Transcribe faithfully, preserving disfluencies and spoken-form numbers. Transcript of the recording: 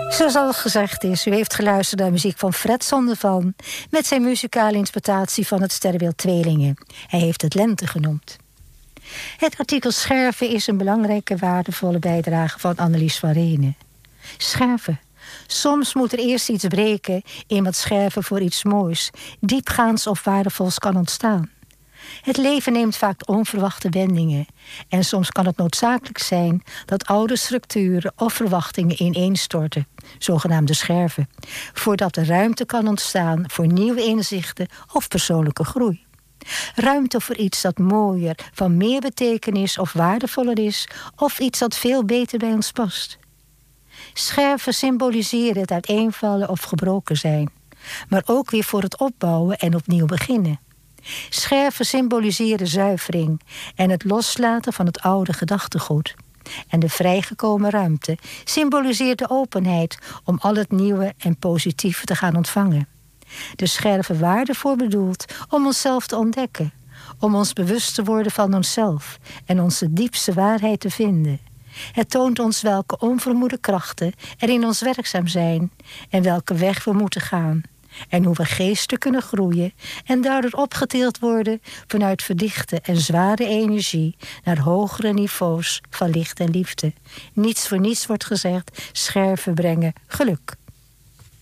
Zoals al gezegd is, u heeft geluisterd naar muziek van Fred Zondervan met zijn muzikale interpretatie van het sterrenbeeld Tweelingen. Hij heeft het Lente genoemd. Het artikel scherven is een belangrijke, waardevolle bijdrage van Annelies van Renen. Scherven. Soms moet er eerst iets breken in wat scherven voor iets moois, diepgaands of waardevols kan ontstaan. Het leven neemt vaak onverwachte wendingen en soms kan het noodzakelijk zijn dat oude structuren of verwachtingen ineenstorten, zogenaamde scherven, voordat er ruimte kan ontstaan voor nieuwe inzichten of persoonlijke groei. Ruimte voor iets dat mooier, van meer betekenis of waardevoller is, of iets dat veel beter bij ons past. Scherven symboliseren het uiteenvallen of gebroken zijn, maar ook weer voor het opbouwen en opnieuw beginnen. Scherven symboliseren zuivering en het loslaten van het oude gedachtegoed. En de vrijgekomen ruimte symboliseert de openheid om al het nieuwe en positieve te gaan ontvangen. De scherven waardevol bedoeld om onszelf te ontdekken, om ons bewust te worden van onszelf en onze diepste waarheid te vinden. Het toont ons welke onvermoede krachten er in ons werkzaam zijn en welke weg we moeten gaan. En hoe we geestelijk kunnen groeien en daardoor opgetild worden vanuit verdichte en zware energie naar hogere niveaus van licht en liefde. Niets voor niets wordt gezegd, scherven brengen geluk.